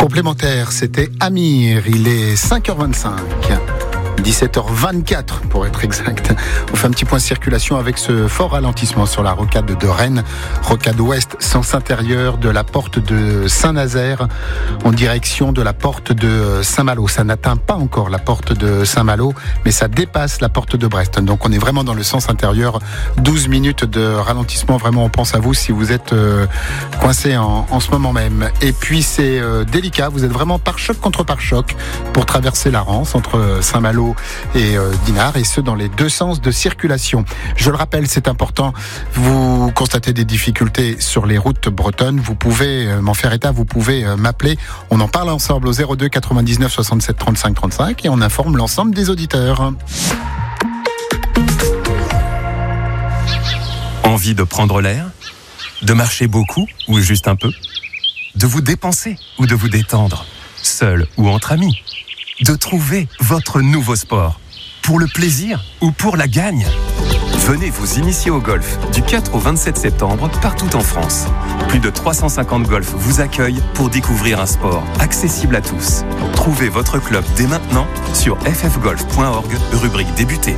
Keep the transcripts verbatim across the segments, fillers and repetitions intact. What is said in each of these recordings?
complémentaire, c'était Amir, il est cinq heures vingt-cinq. dix-sept heures vingt-quatre pour être exact. On fait un petit point de circulation avec ce fort ralentissement sur la rocade de Rennes, rocade ouest, sens intérieur de la porte de Saint-Nazaire en direction de la porte de Saint-Malo. Ça n'atteint pas encore la porte de Saint-Malo, mais ça dépasse la porte de Brest. Donc on est vraiment dans le sens intérieur. douze minutes de ralentissement. Vraiment, on pense à vous si vous êtes euh, coincé en, en ce moment même. Et puis c'est euh, délicat. Vous êtes vraiment pare-choc contre pare-choc pour traverser la Rance entre Saint-Malo et euh, Dinard, et ce dans les deux sens de circulation. Je le rappelle, c'est important, vous constatez des difficultés sur les routes bretonnes, vous pouvez euh, m'en faire état, vous pouvez euh, m'appeler, on en parle ensemble au zéro deux quatre-vingt-dix-neuf soixante-sept trente-cinq trente-cinq et on informe l'ensemble des auditeurs. Envie de prendre l'air ? De marcher beaucoup ou juste un peu ? De vous dépenser ou de vous détendre ? Seul ou entre amis ? De trouver votre nouveau sport, pour le plaisir ou pour la gagne. Venez vous initier au golf du quatre au vingt-sept septembre partout en France. Plus de trois cent cinquante golfs vous accueillent pour découvrir un sport accessible à tous. Trouvez votre club dès maintenant sur f f golf point org, rubrique débuter.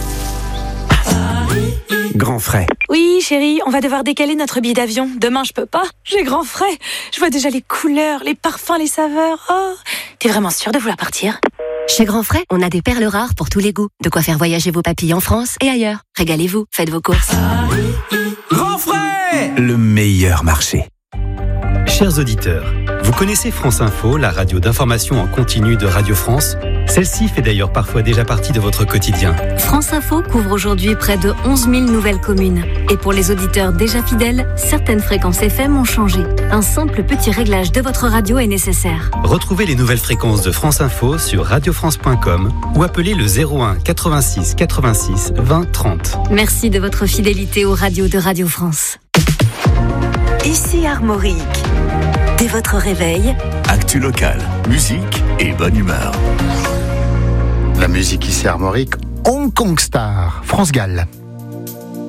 Grand frais. Oui, chérie, on va devoir décaler notre billet d'avion. Demain, je peux pas. J'ai grand frais. Je vois déjà les couleurs, les parfums, les saveurs. Oh, t'es vraiment sûre de vouloir partir ? Chez Grand Frais, on a des perles rares pour tous les goûts. De quoi faire voyager vos papilles en France et ailleurs. Régalez-vous, faites vos courses. Grand frais, le meilleur marché. Chers auditeurs, vous connaissez France Info, la radio d'information en continu de Radio France ? Celle-ci fait d'ailleurs parfois déjà partie de votre quotidien. France Info couvre aujourd'hui près de onze mille nouvelles communes. Et pour les auditeurs déjà fidèles, certaines fréquences F M ont changé. Un simple petit réglage de votre radio est nécessaire. Retrouvez les nouvelles fréquences de France Info sur radio france point com ou appelez le zéro un quatre-vingt-six quatre-vingt-six vingt trente. Merci de votre fidélité aux radios de Radio France. Ici Armorique. Dès votre réveil, actu local, musique et bonne humeur. La musique ici Armorique, Hong Kong Star, France Gall.